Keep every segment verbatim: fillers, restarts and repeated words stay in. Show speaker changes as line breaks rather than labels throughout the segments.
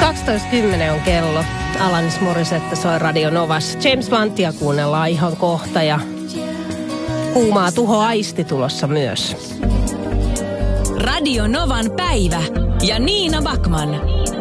kaksitoista kymmenen on kello. Alanis Morissette soi Radio Novas. James Blantia kuunnellaan ihan kohta ja kuumaa tuho aisti tulossa myös.
Radio Novan päivä ja Niina Backman.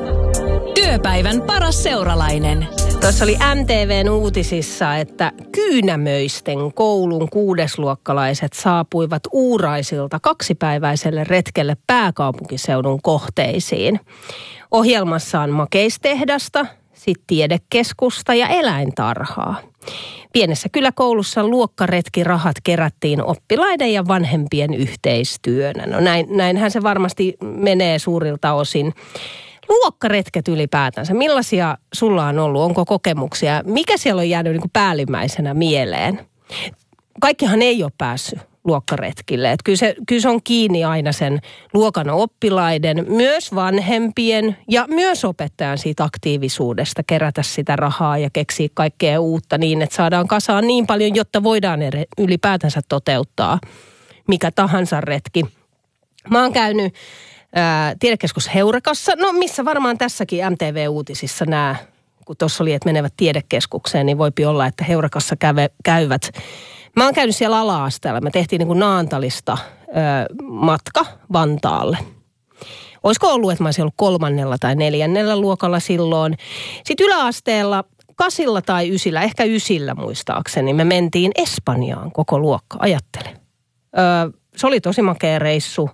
Työpäivän paras seuralainen.
Tuossa oli M T V:n uutisissa, että Kyynämöisten koulun kuudesluokkalaiset saapuivat Uuraisilta kaksipäiväiselle retkelle pääkaupunkiseudun kohteisiin. Ohjelmassa on makeistehdasta, sitten tiedekeskusta ja eläintarhaa. Pienessä kyläkoulussa luokkaretkirahat kerättiin oppilaiden ja vanhempien yhteistyönä. No näin, näinhän se varmasti menee suurilta osin. Luokkaretket ylipäätänsä, millaisia sulla on ollut? Onko kokemuksia? Mikä siellä on jäänyt niin kuin päällimmäisenä mieleen? Kaikkihan ei ole päässyt luokkaretkille. Että kyllä, se, kyllä se on kiinni aina sen luokan oppilaiden, myös vanhempien ja myös opettajan siitä aktiivisuudesta kerätä sitä rahaa ja keksiä kaikkea uutta niin, että saadaan kasaan niin paljon, jotta voidaan ylipäätänsä toteuttaa mikä tahansa retki. Mä oon käynyt ää, tiedekeskus Heurekassa, no missä varmaan tässäkin M T V-uutisissa nämä, kun tuossa oli, että menevät tiedekeskukseen, niin voipi olla, että Heurekassa käve, käyvät. Mä oon käynyt siellä ala-asteella. Me tehtiin niin kuin Naantalista ö, matka Vantaalle. Olisiko ollut, että mä olisin ollut kolmannella tai neljännellä luokalla silloin. Sitten yläasteella, kasilla tai ysillä, ehkä ysillä muistaakseni, me mentiin Espanjaan koko luokka, ajattele. Ö, se oli tosi makea reissu.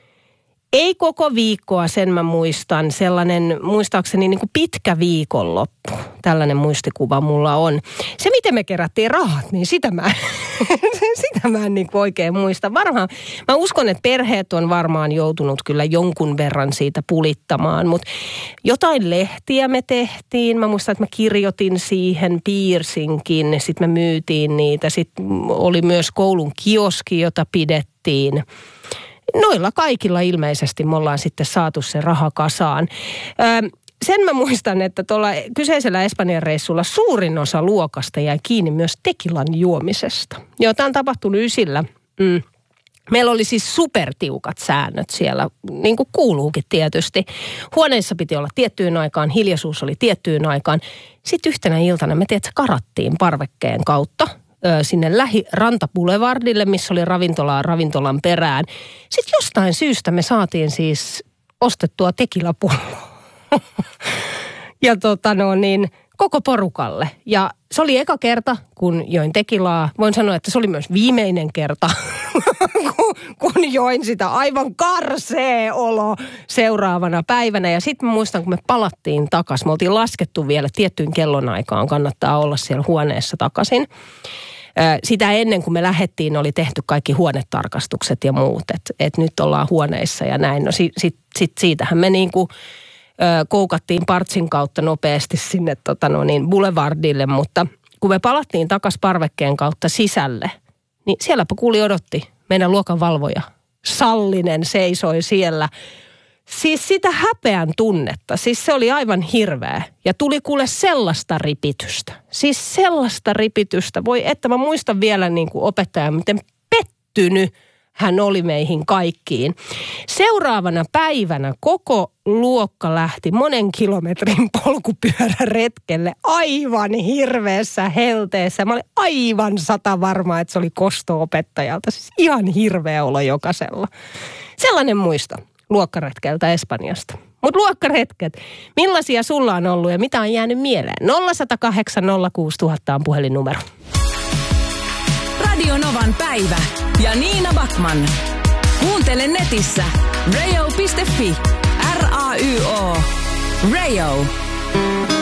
Ei koko viikkoa, sen mä muistan. Sellainen, muistaakseni niin kuin pitkä viikonloppu. Tällainen muistikuva mulla on. Se, miten me kerättiin rahat, niin sitä mä, sitä mä en niin kuin oikein muista. Varmaan, mä uskon, että perheet on varmaan joutunut kyllä jonkun verran siitä pulittamaan. Mutta jotain lehtiä me tehtiin. Mä muistan, että mä kirjoitin siihen, piirsinkin. Sitten me myytiin niitä. Sitten oli myös koulun kioski, jota pidettiin. Noilla kaikilla ilmeisesti me ollaan sitten saatu se raha kasaan. Öö, sen mä muistan, että tuolla kyseisellä Espanjan reissulla suurin osa luokasta jäi kiinni myös tekilan juomisesta. Jotain tapahtunut ysillä. Mm. Meillä oli siis supertiukat säännöt siellä, niin kuin kuuluukin tietysti. Huoneissa piti olla tiettyyn aikaan, hiljaisuus oli tiettyyn aikaan. Sitten yhtenä iltana me tiedät, karattiin parvekkeen kautta sinne lähi-Ranta-Boulevardille, missä oli ravintolaa ravintolan perään. Sitten jostain syystä me saatiin siis ostettua tekilapulloa. ja tota no niin, koko porukalle. Ja se oli eka kerta, kun join tekilaa. Voin sanoa, että se oli myös viimeinen kerta, kun, kun join sitä aivan karsee olo seuraavana päivänä. Ja sitten mä muistan, kun me palattiin takaisin. Me oltiin laskettu vielä tiettyyn kellonaikaan, kannattaa olla siellä huoneessa takaisin. Sitä ennen kuin me lähdettiin, oli tehty kaikki huonetarkastukset ja muut, että et nyt ollaan huoneissa ja näin. No sit, sit, sit siitähän me niinku ö, koukattiin partsin kautta nopeasti sinne tota no niin, Boulevardille, mutta kun me palattiin takas parvekkeen kautta sisälle, niin sielläpä kuuli odotti meidän luokanvalvoja. Sallinen seisoi siellä. Siis sitä häpeän tunnetta, siis se oli aivan hirveä. Ja tuli kuule sellaista ripitystä. Siis sellaista ripitystä. Voi että mä muistan vielä niin kuin opettaja, miten pettynyt hän oli meihin kaikkiin. Seuraavana päivänä koko luokka lähti monen kilometrin polkupyöräretkelle aivan hirveässä helteessä. Mä olin aivan sata varma, että se oli kosto-opettajalta. Siis ihan hirveä olo jokaisella. Sellainen muisto luokkaretkeltä Espanjasta. Mutta luokkaretket, millaisia sulla on ollut ja mitä on jäänyt mieleen? nolla yksi nolla kahdeksan nolla kuusi nolla nolla nolla on puhelinnumero.
Radio Novan päivä ja Niina Backman. Kuuntele netissä radio piste fi. R A Y O. Radio.